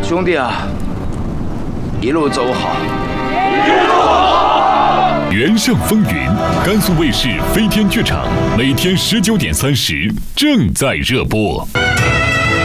兄弟啊，一路走好。 原上风云，甘肃卫视飞天剧场，每天19:30正在热播。